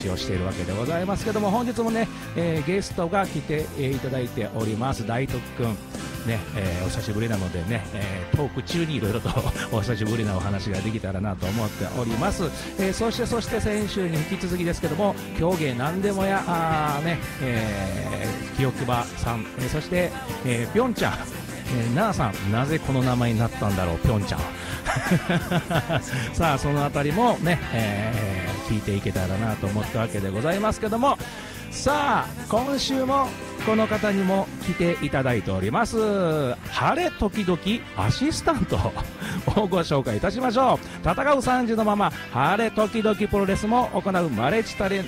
をしているわけでございますけども、本日もね、ゲストが来て、いただいております。大徳くんね、お久しぶりなのでね、トーク中にいろいろとお久しぶりなお話ができたらなと思っております。そして先週に引き続きですけども、狂芸なんでもやね、清久場さん、そしてぴょんちゃん、奈々さん、なぜこの名前になったんだろう、ぴょんちゃんさあそのあたりもね、聞いていけたらなと思ったわけでございますけども、さあ今週もこの方にも来ていただいております。晴れ時々アシスタントをご紹介いたしましょう。戦う3時のまま晴れ時々プロレスも行うマルチタレン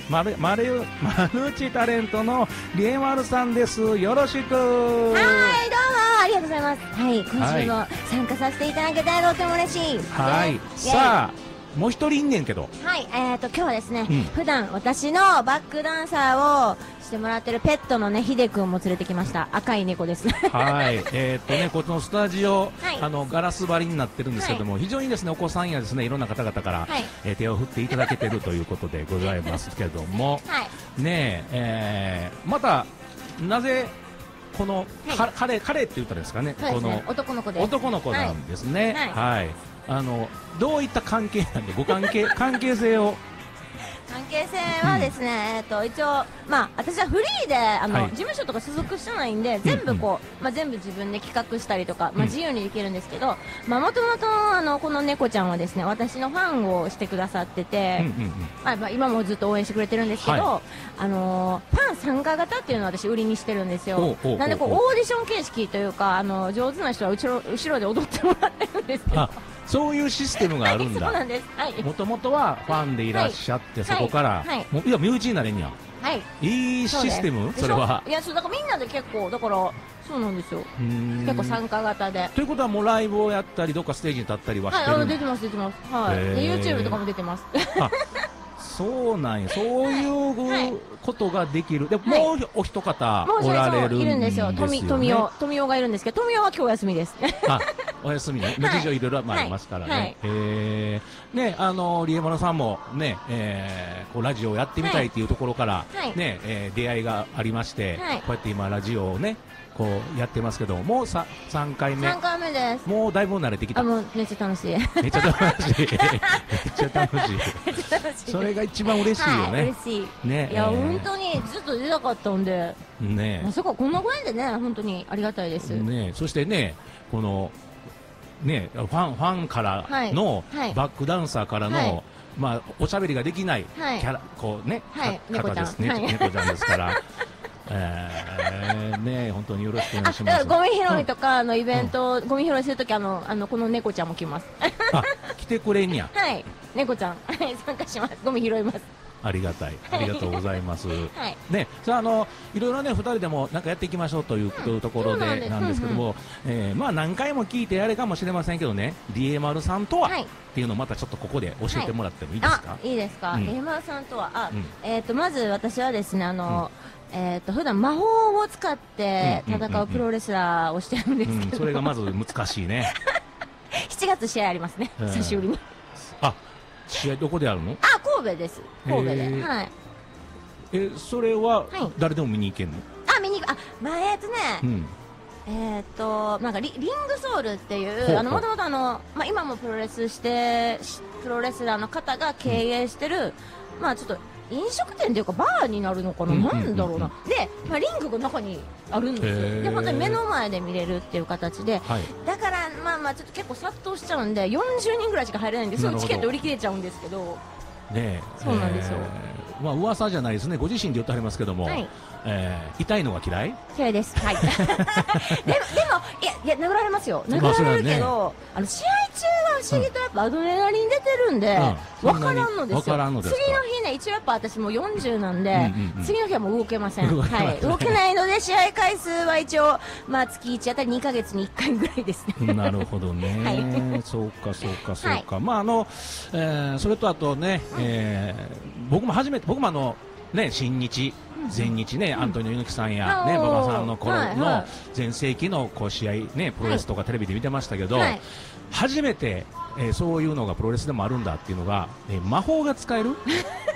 トのリエマルさんです。よろしく。 はい、どうもありがとうございます。はい、今週も参加させていただけたらとても嬉しい。 はい、さあもう一人いんねんけど、 はい、今日はですね、普段私のバックダンサーをしてもらってるペットのね、ヒデ君も連れてきました。赤い猫ですはい、このスタジオ、ガラス張りになってるんですけども、非常にですね、お子さんやですね、いろんな方々から、手を振っていただけてるということでございますけども、ねえ、またなぜこの、彼って言ったんですかね、この男の子です。 男の子なんですね。はい、どういった関係なんで、関係性を。 関係性はですね、一応、私はフリーで事務所とか所属してないんで、全部全部自分で企画したりとか、自由にできるんですけど、もともとこの猫ちゃんはですね、私のファンをしてくださってて、今もずっと応援してくれてるんですけど、ファン参加型っていうのを私売りにしてるんですよ。なんでオーディション形式というか、上手な人は後ろで踊ってもらってるんですけど。 そういうシステムがあるんだ。もともとはファンでいらっしゃって、そこから、いや身内になれんや。いいシステム、それは。いや、 だからみんなで結構、だからそうなんですよ。結構参加型で。 ということはもうライブをやったり、どっかステージに立ったりはしてる。 出てます。はい。で YouTube とかも出てます。 そうなんや、そういうことができる。でもうお一方おられるんですよね。いるんですよ。 富雄がいるんですけど、富雄は今日休みです。 お休みね。事情いろいろありますからね。ね、リエマルさんもね、こうラジオをやってみたいというところからね、出会いがありまして、こうやって今ラジオをね、こうやってますけど、もう3回目。 3回目です。 もうだいぶ慣れてきた。 もうめっちゃ楽しい。 めっちゃ楽しい。めっちゃ楽しい。それが一番嬉しいよね。 嬉しい。ね。いや、本当にずっと出たかったんで。ね。まさかこんなご縁でね、本当にありがたいです。 ね。そしてね、この、ね、ファンからの、バックダンサーからの、おしゃべりができないキャラ、こうね、方ですね。猫ちゃんですから。ね、本当によろしくお願いします。 ゴミ拾いとかのイベント、ゴミ拾いするときこの猫ちゃんも来ます。 来てくれんや。 はい、猫ちゃん参加します。ゴミ拾います。 ありがたい、ありがとうございます。ね、さあいろいろね、2人でもなんかやっていきましょうというところでなんですけども、何回も聞いてあれかもしれませんけどね、リエマルさんとはっていうのをまたちょっとここで教えてもらってもいいですか。 いいですか。リエマルさんとは、まず私はですね、普段魔法を使って戦うプロレスラーをしてるんですけど、 それがまず難しいね。 7月試合ありますね、久しぶりに。 試合どこであるの？ 神戸です。神戸で。はい。 それは誰でも見に行けんの？ なんかリングソウルっていうもともと今もプロレスラーの方が経営してる、ちょっと飲食店というかバーになるのかな、なんだろうな。で、リングが中にあるんですよ。で、本当に目の前で見れるっていう形で、だからちょっと結構殺到しちゃうんで、40人ぐらいしか入れないんで、そのチケット売り切れちゃうんですけど。 ね、 そうなんですよ。 噂じゃないですね、ご自身で言ってはりますけども、痛いのが嫌い？ 嫌いです。はい。でもいや殴られますよ。殴られるけど、試合中は不思議とやっぱアドレナリン出てるんで、わからんのですよ。次の日ね、一応やっぱ私も40なんで、次の日はもう動けません。はい。動けないので試合回数は一応月1あたり2ヶ月に1回ぐらいですね。 なるほどね。そうか。それとあとね、僕もね、新日、前日ね、アントニオ猪木さんやね、馬場さんの頃の全盛期の試合ね、プロレスとかテレビで見てましたけど、初めてそういうのがプロレスでもあるんだっていうのが、魔法が使える